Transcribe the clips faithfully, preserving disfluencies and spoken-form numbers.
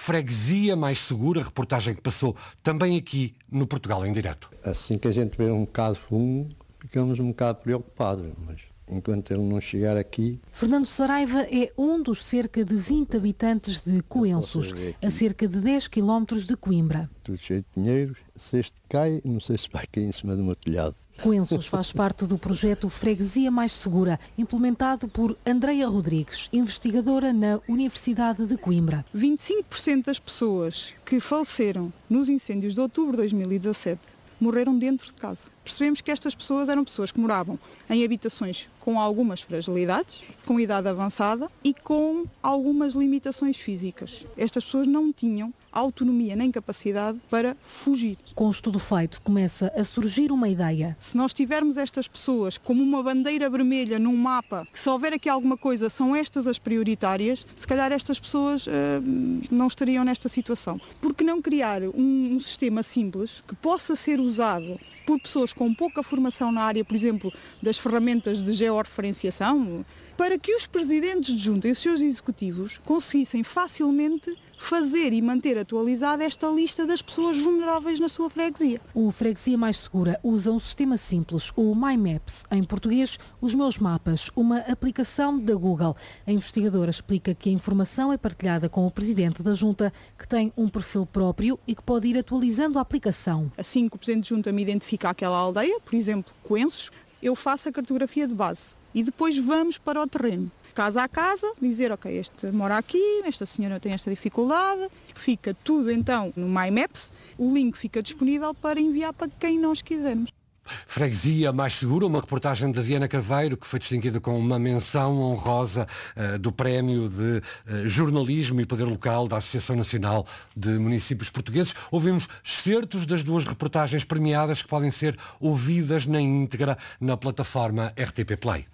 Freguesia Mais Segura, reportagem que passou também aqui no Portugal em Direto. Assim que a gente vê um bocado fumo, ficamos um bocado preocupados, mas enquanto ele não chegar aqui... Fernando Saraiva é um dos cerca de vinte habitantes de Coenços, a cerca de dez quilómetros de Coimbra. Tudo cheio de dinheiro, se este cai, não sei se vai cair em cima do meu telhado. Coenços faz parte do projeto Freguesia Mais Segura, implementado por Andreia Rodrigues, investigadora na Universidade de Coimbra. vinte e cinco por cento das pessoas que faleceram nos incêndios de outubro de dois mil e dezassete morreram dentro de casa. Percebemos que estas pessoas eram pessoas que moravam em habitações com algumas fragilidades, com idade avançada e com algumas limitações físicas. Estas pessoas não tinham autonomia nem capacidade para fugir. Com o estudo feito, começa a surgir uma ideia. Se nós tivermos estas pessoas como uma bandeira vermelha num mapa, que se houver aqui alguma coisa, são estas as prioritárias, se calhar estas pessoas uh, não estariam nesta situação. Por que não criar um, um sistema simples que possa ser usado por pessoas com pouca formação na área, por exemplo, das ferramentas de georreferenciação, para que os presidentes de junta e os seus executivos conseguissem facilmente fazer e manter atualizada esta lista das pessoas vulneráveis na sua freguesia. O Freguesia Mais Segura usa um sistema simples, o My Maps, em português, os meus mapas, uma aplicação da Google. A investigadora explica que a informação é partilhada com o presidente da junta, que tem um perfil próprio e que pode ir atualizando a aplicação. Assim que o presidente de junta me identifica aquela aldeia, por exemplo, Coenços, eu faço a cartografia de base e depois vamos para o terreno. Casa a casa, dizer, ok, este mora aqui, esta senhora tem esta dificuldade, fica tudo então no My Maps, o link fica disponível para enviar para quem nós quisermos. Freguesia Mais Segura, uma reportagem da Diana Carveiro, que foi distinguida com uma menção honrosa uh, do Prémio de uh, Jornalismo e Poder Local da Associação Nacional de Municípios Portugueses. Ouvimos excertos das duas reportagens premiadas que podem ser ouvidas na íntegra na plataforma R T P Play.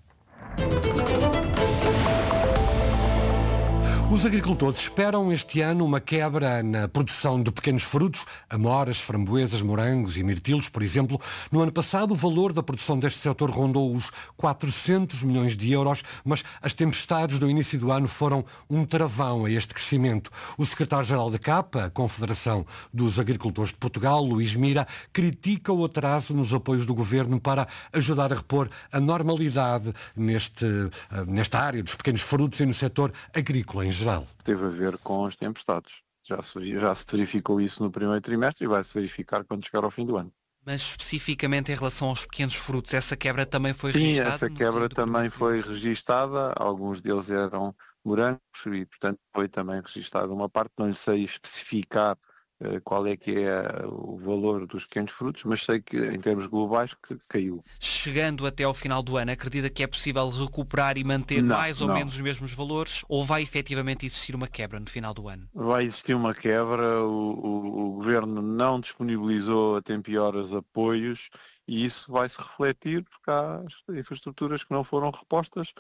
Os agricultores esperam este ano uma quebra na produção de pequenos frutos, amoras, framboesas, morangos e mirtilos, por exemplo. No ano passado, o valor da produção deste setor rondou os quatrocentos milhões de euros, mas as tempestades do início do ano foram um travão a este crescimento. O secretário-geral da C A P, a Confederação dos Agricultores de Portugal, Luís Mira, critica o atraso nos apoios do governo para ajudar a repor a normalidade neste, nesta área dos pequenos frutos e no setor agrícola em geral. Teve a ver com as tempestades. Já se, já se verificou isso no primeiro trimestre e vai-se verificar quando chegar ao fim do ano. Mas especificamente em relação aos pequenos frutos, essa quebra também foi Sim, registada? Sim, essa quebra também foi registada. Alguns deles eram morangos e, portanto, foi também registada uma parte. Não lhe sei especificar uh, qual é que é o valor dos pequenos frutos, mas sei que, em termos globais, que caiu. Chegando até ao final do ano, acredita que é possível recuperar e manter não, mais ou não. menos os mesmos valores? Ou vai efetivamente existir uma quebra no final do ano? Vai existir uma quebra. O, o, o Governo não disponibilizou a tempo e horas apoios e isso vai se refletir porque há infraestruturas que não foram repostas.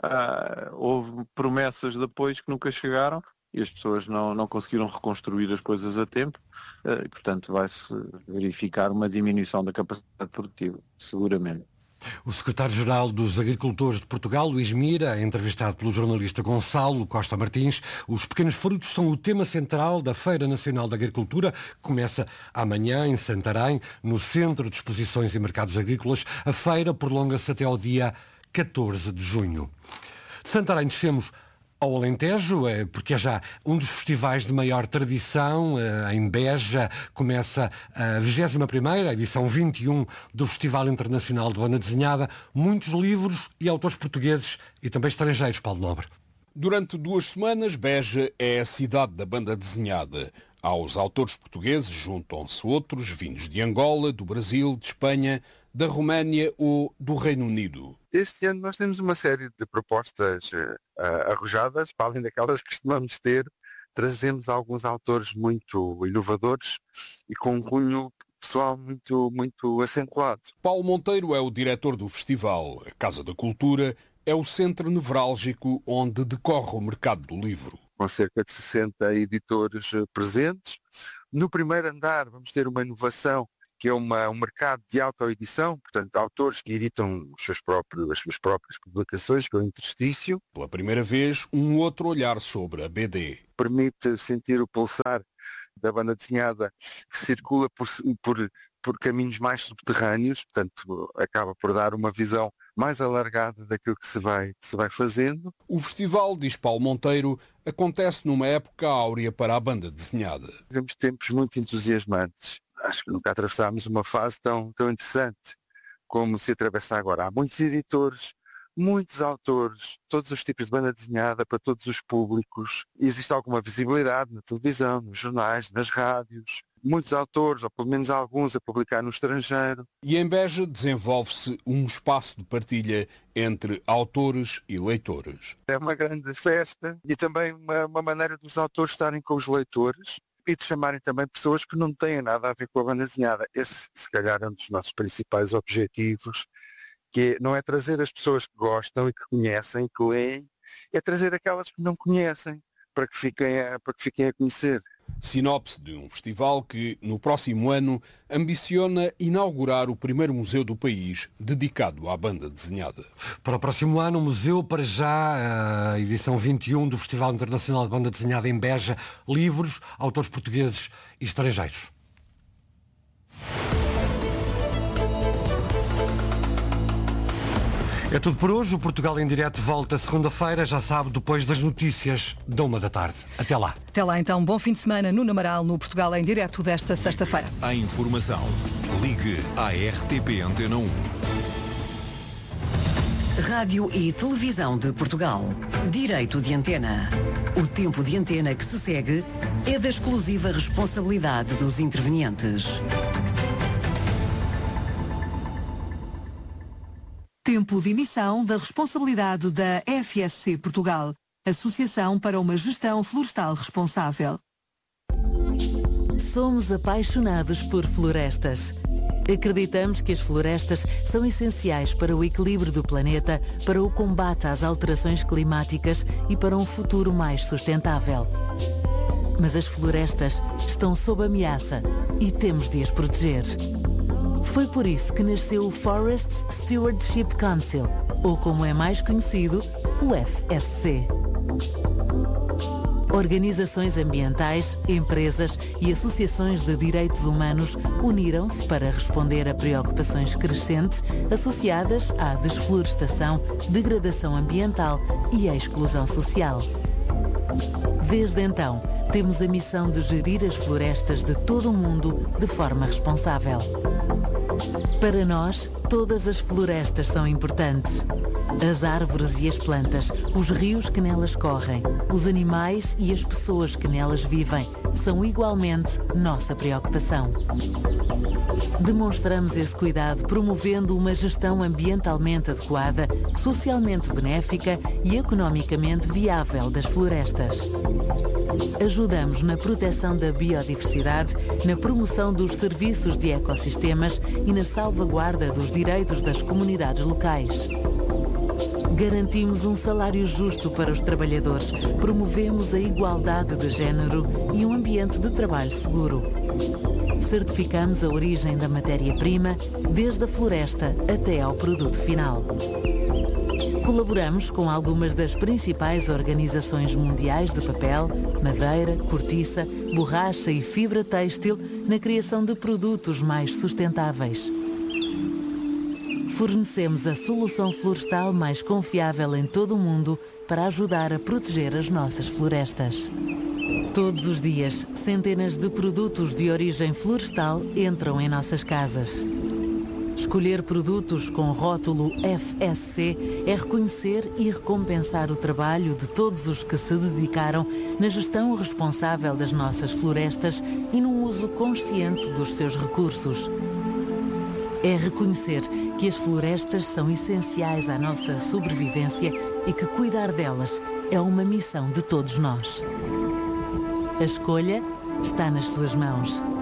Ah, houve promessas de apoios que nunca chegaram e as pessoas não, não conseguiram reconstruir as coisas a tempo, e, portanto, vai-se verificar uma diminuição da capacidade produtiva, seguramente. O secretário-geral dos Agricultores de Portugal, Luís Mira, entrevistado pelo jornalista Gonçalo Costa Martins. Os pequenos frutos são o tema central da Feira Nacional da Agricultura, que começa amanhã em Santarém, no Centro de Exposições e Mercados Agrícolas. A feira prolonga-se até ao dia catorze de junho. De Santarém descemos ao Alentejo, porque é já um dos festivais de maior tradição. Em Beja começa a vigésima primeira, a edição vinte e um do Festival Internacional de Banda Desenhada. Muitos livros e autores portugueses e também estrangeiros, Paulo Nobre. Durante duas semanas, Beja é a cidade da banda desenhada. Aos autores portugueses juntam-se outros vindos de Angola, do Brasil, de Espanha, da Roménia ou do Reino Unido. Este ano nós temos uma série de propostas uh, arrojadas, para além daquelas que costumamos ter. Trazemos alguns autores muito inovadores e com um cunho pessoal muito, muito acentuado. Paulo Monteiro é o diretor do festival. A Casa da Cultura é o centro nevrálgico onde decorre o mercado do livro. Com cerca de sessenta editores presentes. No primeiro andar vamos ter uma inovação que é uma, um mercado de autoedição, portanto, autores que editam os seus próprios, as suas próprias publicações, com o interstício. Pela primeira vez, um outro olhar sobre a B D. Permite sentir o pulsar da banda desenhada que circula por, por, por caminhos mais subterrâneos, portanto, acaba por dar uma visão mais alargada daquilo que se vai, que se vai fazendo. O festival, diz Paulo Monteiro, acontece numa época áurea para a banda desenhada. Temos tempos muito entusiasmantes. Acho que nunca atravessámos uma fase tão, tão interessante como se atravessa agora. Há muitos editores, muitos autores, todos os tipos de banda desenhada para todos os públicos. Existe alguma visibilidade na televisão, nos jornais, nas rádios. Muitos autores, ou pelo menos alguns, a publicar no estrangeiro. E em Beja desenvolve-se um espaço de partilha entre autores e leitores. É uma grande festa e também uma, uma maneira dos autores estarem com os leitores e de chamarem também pessoas que não têm nada a ver com a banda desenhada. Esse, se calhar, é um dos nossos principais objetivos, que é, não é trazer as pessoas que gostam e que conhecem, que leem, é trazer aquelas que não conhecem, para que fiquem a, para que fiquem a conhecer. Sinopse de um festival que, no próximo ano, ambiciona inaugurar o primeiro museu do país dedicado à banda desenhada. Para o próximo ano, o museu, para já, a edição vinte e um do Festival Internacional de Banda Desenhada em Beja, livros, autores portugueses e estrangeiros. É tudo por hoje. O Portugal em Direto volta segunda-feira, já sabe, depois das notícias da uma da tarde. Até lá. Até lá, então. Bom fim de semana no Amaral, no Portugal em Direto desta sexta-feira. A informação. Ligue à R T P Antena um. Rádio e Televisão de Portugal. Direito de antena. O tempo de antena que se segue é da exclusiva responsabilidade dos intervenientes. Tempo de emissão da responsabilidade da F S C Portugal, Associação para uma Gestão Florestal Responsável. Somos apaixonados por florestas. Acreditamos que as florestas são essenciais para o equilíbrio do planeta, para o combate às alterações climáticas e para um futuro mais sustentável. Mas as florestas estão sob ameaça e temos de as proteger. Foi por isso que nasceu o Forest Stewardship Council, ou como é mais conhecido, o F S C. Organizações ambientais, empresas e associações de direitos humanos uniram-se para responder a preocupações crescentes associadas à desflorestação, degradação ambiental e à exclusão social. Desde então, temos a missão de gerir as florestas de todo o mundo de forma responsável. Para nós, todas as florestas são importantes. As árvores e as plantas, os rios que nelas correm, os animais e as pessoas que nelas vivem são igualmente nossa preocupação. Demonstramos esse cuidado promovendo uma gestão ambientalmente adequada, socialmente benéfica e economicamente viável das florestas. Ajudamos na proteção da biodiversidade, na promoção dos serviços de ecossistemas e na salvaguarda dos direitos das comunidades locais. Garantimos um salário justo para os trabalhadores, promovemos a igualdade de género e um ambiente de trabalho seguro. Certificamos a origem da matéria-prima, desde a floresta até ao produto final. Colaboramos com algumas das principais organizações mundiais de papel, madeira, cortiça, borracha e fibra têxtil na criação de produtos mais sustentáveis. Fornecemos a solução florestal mais confiável em todo o mundo para ajudar a proteger as nossas florestas. Todos os dias, centenas de produtos de origem florestal entram em nossas casas. Escolher produtos com rótulo F S C é reconhecer e recompensar o trabalho de todos os que se dedicaram na gestão responsável das nossas florestas e no uso consciente dos seus recursos. É reconhecer que as florestas são essenciais à nossa sobrevivência e que cuidar delas é uma missão de todos nós. A escolha está nas suas mãos.